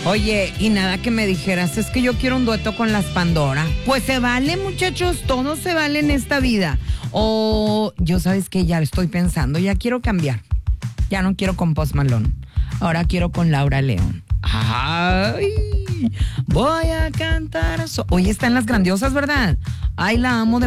Oye, y nada que me dijeras, es que yo quiero un dueto con las Pandora. Pues se vale, muchachos, todo se vale en esta vida. O yo, ¿sabes qué? Ya estoy pensando, ya quiero cambiar. Ya no quiero con Post Malone. Ahora quiero con Laura León. Ay, voy a cantar. Oye, está en Las Grandiosas, ¿verdad? Ay, la amo de